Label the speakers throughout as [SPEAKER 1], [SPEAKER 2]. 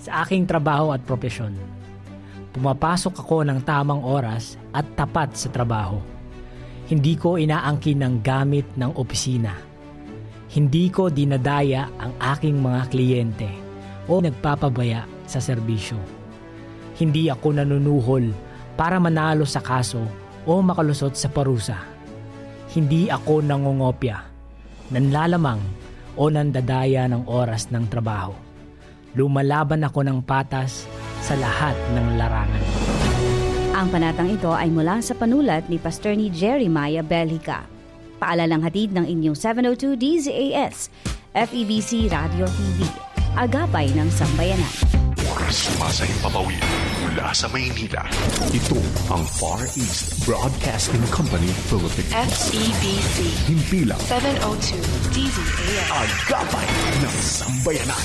[SPEAKER 1] sa aking trabaho at propesyon. Pumapasok ako ng tamang oras at tapat sa trabaho. Hindi ko inaangkin ng gamit ng opisina. Hindi ko dinadaya ang aking mga kliyente o nagpapabaya sa serbisyo. Hindi ako nanunuhol para manalo sa kaso o makalusot sa parusa. Hindi ako nangongopya, nanlalamang o nandadaya ng oras ng trabaho. Lumalaban ako ng patas sa lahat ng larangan.
[SPEAKER 2] Ang panatang ito ay mula sa panulat ni Pastor ni Jeremiah Belhica. Paalalang hatid ng inyong 702 DZAS, FEBC Radio TV. Agapay ng Sambayanan.
[SPEAKER 3] Sumasayang papawid mula sa Maynila. Ito ang Far East Broadcasting Company Philippines.
[SPEAKER 4] FEBC.
[SPEAKER 3] Himpilang
[SPEAKER 4] 702 DZAS.
[SPEAKER 3] Agapay ng Sambayanan.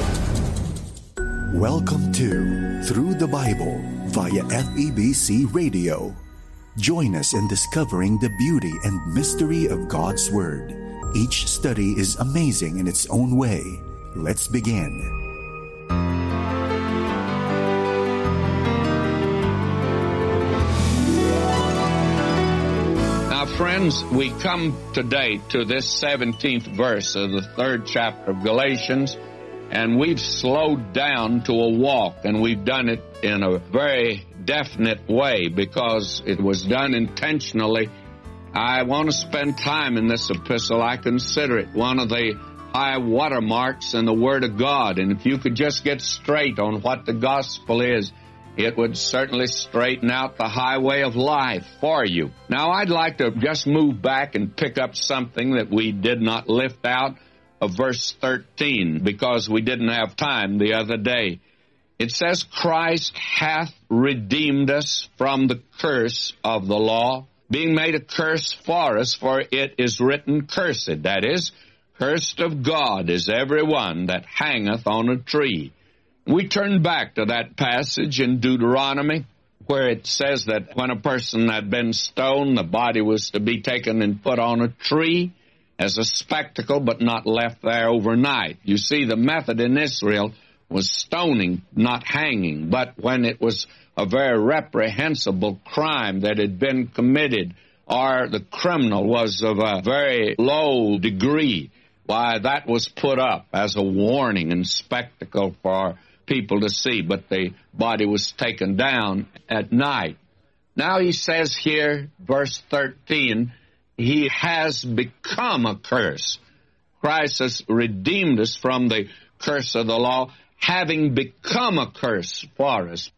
[SPEAKER 5] Welcome to Through the Bible via FEBC Radio. Join us in discovering the beauty and mystery of God's Word. Each study is amazing in its own way. Let's begin.
[SPEAKER 6] Now, friends, we come today to this 17th verse of the 3rd chapter of Galatians. And we've slowed down to a walk, and we've done it in a very definite way because it was done intentionally. I want to spend time in this epistle. I consider it one of the high watermarks in the Word of God. And if you could just get straight on what the gospel is, it would certainly straighten out the highway of life for you. Now, I'd like to just move back and pick up something that we did not lift out of verse 13, because we didn't have time the other day. It says, Christ hath redeemed us from the curse of the law, being made a curse for us, for it is written, cursed, that is, cursed of God is every one that hangeth on a tree. We turn back to that passage in Deuteronomy, where it says that when a person had been stoned, the body was to be taken and put on a tree as a spectacle, but not left there overnight. You see, the method in Israel was stoning, not hanging. But when it was a very reprehensible crime that had been committed, or the criminal was of a very low degree, why, that was put up as a warning and spectacle for people to see. But the body was taken down at night. Now he says here, verse 13, He has become a curse. Christ has redeemed us from the curse of the law, having become a curse for us.